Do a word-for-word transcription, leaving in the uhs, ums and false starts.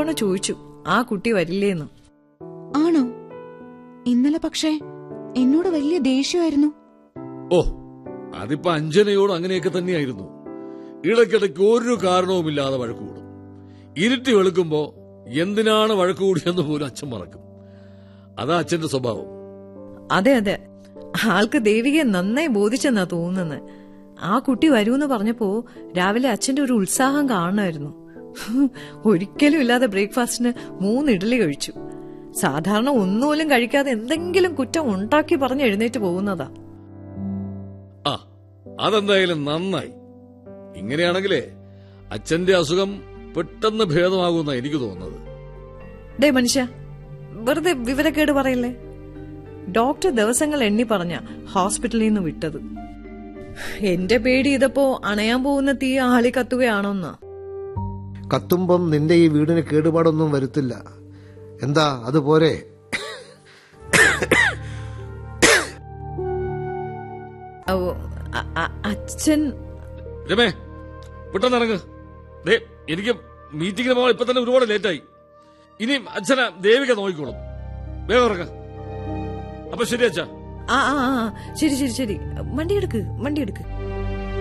തവണ ചോദിച്ചു ആ കുട്ടി വരില്ലേന്ന്. ആണോ? ഇന്നലെ പക്ഷേ എന്നോട് വലിയ ദേഷ്യമായിരുന്നു. ഓ, അതിപ്പോ അഞ്ജനയോട് അങ്ങനെയൊക്കെ തന്നെയായിരുന്നു. ഇടയ്ക്കിടയ്ക്ക് ഒരു കാരണവുമില്ലാതെ വഴക്ക് കൂടും. ഇരുട്ടി വെളുക്കുമ്പോ എന്തിനാണ് വഴക്ക് കൂടിയെന്ന് പോലും അച്ഛൻ മറക്കും. അതാ അച്ഛന്റെ സ്വഭാവം. അതെ അതെ, ആൾക്ക് ദേവികയെ നന്നായി ബോധിച്ചെന്നാ തോന്നുന്നത്. ആ കുട്ടി വരൂന്ന് പറഞ്ഞപ്പോ രാവിലെ അച്ഛന്റെ ഒരു ഉത്സാഹം കാണുമായിരുന്നു. ഒരിക്കലും ഇല്ലാതെ ബ്രേക്ക്ഫാസ്റ്റിന് മൂന്ന് ഇഡ്ഡലി കഴിച്ചു. സാധാരണ ഒന്നുപോലും കഴിക്കാതെ എന്തെങ്കിലും കുറ്റം ഉണ്ടാക്കി പറഞ്ഞ് എഴുന്നേറ്റ് പോകുന്നതാ. ആ, അതെന്തായാലും നന്നായി. ഇങ്ങനെയാണെങ്കിലേ അച്ഛന്റെ അസുഖം പെട്ടെന്ന് ഭേദമാകുമെന്നാ എനിക്ക് തോന്നുന്നത്. ഡേ മനുഷ്യ, വെറുതെ വിവരക്കേട് പറയില്ലേ. ഡോക്ടർ ദിവസങ്ങൾ എണ്ണി പറഞ്ഞ ഹോസ്പിറ്റലിൽ നിന്ന് വിട്ടത്. എന്റെ പേടി ഇതപ്പോ അണയാൻ പോകുന്ന തീ ആളി കത്തുകയാണോന്നാ. കത്തുമ്പം നിന്റെ ഈ വീടിന് കേടുപാടൊന്നും വരുത്തില്ല. എന്താ അതുപോലെ? അച്ഛൻ രമേ, പെട്ടെന്നിറങ്ങ്. എനിക്ക് മീറ്റിംഗിന് പോകാൻ ഇപ്പൊ തന്നെ ഒരുപാട് ലേറ്റായി. ഇനി അച്ഛനെ ദേവിക നോക്കിക്കോളും. വേഗം ഇറങ്ങ. അപ്പൊ ശരി അച്ഛാ. ആ ആ ശരി ശരി ശരി. വണ്ടി എടുക്ക് വണ്ടി എടുക്ക്.